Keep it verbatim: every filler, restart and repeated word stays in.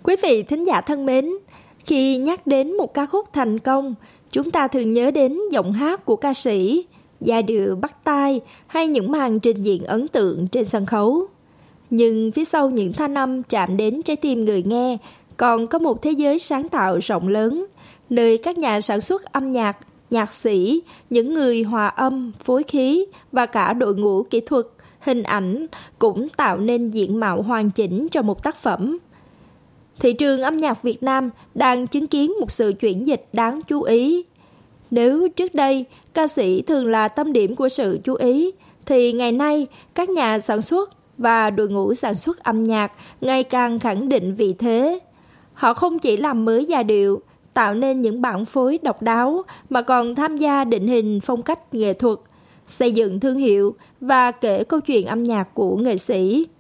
Quý vị thính giả thân mến, khi nhắc đến một ca khúc thành công, chúng ta thường nhớ đến giọng hát của ca sĩ, giai điệu bắt tai hay những màn trình diễn ấn tượng trên sân khấu. Nhưng phía sau những thanh âm chạm đến trái tim người nghe, còn có một thế giới sáng tạo rộng lớn, nơi các nhà sản xuất âm nhạc, nhạc sĩ, những người hòa âm, phối khí và cả đội ngũ kỹ thuật, hình ảnh cũng tạo nên diện mạo hoàn chỉnh cho một tác phẩm. Thị trường âm nhạc Việt Nam đang chứng kiến một sự chuyển dịch đáng chú ý. Nếu trước đây ca sĩ thường là tâm điểm của sự chú ý, thì ngày nay các nhà sản xuất và đội ngũ sản xuất âm nhạc ngày càng khẳng định vị thế. Họ không chỉ làm mới giai điệu, tạo nên những bản phối độc đáo, mà còn tham gia định hình phong cách nghệ thuật, xây dựng thương hiệu và kể câu chuyện âm nhạc của nghệ sĩ.